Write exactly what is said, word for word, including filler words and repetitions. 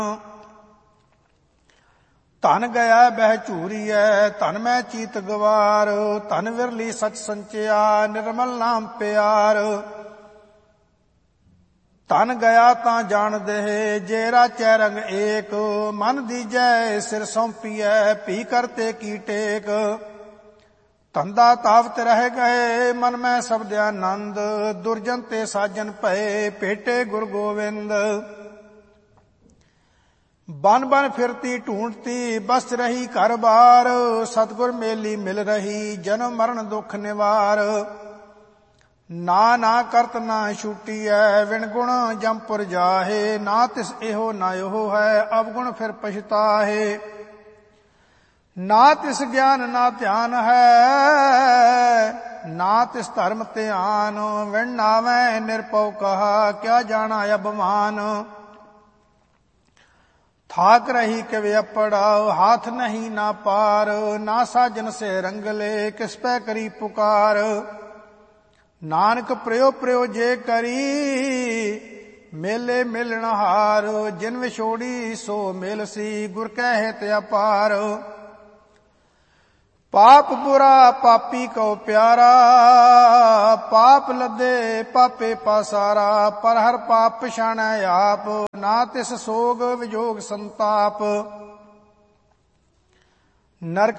ਧਨ ਗਿਆ ਬਹਿ ਝੂਰੀਐ, ਧਨ ਮੈਂ ਚੀਤ ਗਵਾਰ। ਧਨ ਵਿਰਲੀ ਸਚ ਸੰਚਿਆ, ਨਿਰਮਲ ਨਾਮ ਪਿਆਰ। ਧਨ ਗਿਆ ਤਾਂ ਜਾਣ ਦੇਹ, ਜੇ ਰਾਚੈ ਰੰਗ ਏਕ। ਮਨ ਦੀਜੈ ਸਿਰ ਸੌਂਪੀਐ, ਭੀ ਕਰਤੇ ਕੀ ਟੇਕ। ਧੰਦਾ ਤਾਵਤ ਰਹਿ ਗਏ, ਮਨ ਮੈਂ ਸਬਦ ਆਨੰਦ। ਦੁਰਜਨ ਤੇ ਸਾਜਨ ਭਏ, ਭੇਟੇ ਗੁਰ ਗੋਵਿੰਦ। ਬਨ ਬਨ ਫਿਰਤੀ ਢੂੰਡਤੀ, ਬਸ ਰਹੀ ਘਰ ਬਾਰ। ਸਤਿਗੁਰ ਮੇਲੀ ਮਿਲ ਰਹੀ, ਜਨਮ ਮਰਨ ਦੁੱਖ ਨਿਵਾਰ। ਨਾ ਨਾ ਕਰਤ ਨਾ ਛੂਟੀਐ, ਵਿਣ ਗੁਣ ਜੰਪੁਰ ਜਾਹੇ। ਨਾ ਤਿਸ ਇਹੋ ਨਾ ਇਹੋ ਹੈ, ਅਵਗੁਣ ਫਿਰ ਪਛਤਾਹੇ। ਨਾ ਤਿਸ ਗਿਆਨ ਨਾ ਧਿਆਨ ਹੈ, ਨਾ ਤਿਸ ਧਰਮ ਧਿਆਨ। ਵਿਣ ਨਾਵੈ ਨਿਰਭਉ ਕਹਾ, ਕਿਆ ਜਾਣਾ ਅਭਿਮਾਨ। ਥਾਕ ਰਹੀ ਕਿਵ ਅਪੜਾ, ਹਾਥ ਨਹੀਂ ਨਾ ਪਾਰ। ਨਾ ਸਾਜਨ ਸੇ ਰੰਗਲੇ, ਕਿਸ ਪੈ ਕਰੀ ਪੁਕਾਰ। ਨਾਨਕ ਪ੍ਰਿਉ ਪ੍ਰਿਉ ਜੇ ਕਰੀ, ਮੇਲੇ ਮਿਲਣ ਹਾਰ। ਜਿਨ ਵਿਛੋੜੀ ਸੋ ਮਿਲਸੀ, ਗੁਰ ਕੈ ਹਿਤ ਅਪਾਰ। ਪਾਪ ਬੁਰਾ ਪਾਪੀ ਕਉ ਪਿਆਰਾ, ਪਾਪ ਲੱਦੇ ਪਾਪੇ ਪਾਸਾਰਾ। ਪਰ ਹਰ ਪਾਪ ਪਛਾਣੈ ਆਪ, ਨਾ ਤਿਸ ਸੋਗ ਵਿਜੋਗ ਸੰਤਾਪ। ਨਰਕ